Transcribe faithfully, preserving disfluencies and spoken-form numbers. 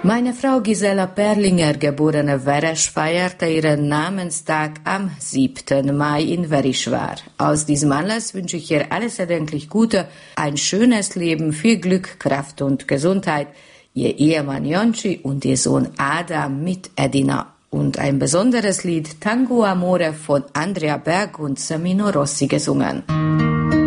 Meine Frau Gisela Perlinger, geborene Weresch, feierte ihren Namenstag am siebten Mai in Werischwar. Aus diesem Anlass wünsche ich ihr alles erdenklich Gute, ein schönes Leben, viel Glück, Kraft und Gesundheit. Ihr Ehemann Jonci und ihr Sohn Adam mit Edina. Und ein besonderes Lied Tango Amore von Andrea Berg und Samino Rossi gesungen.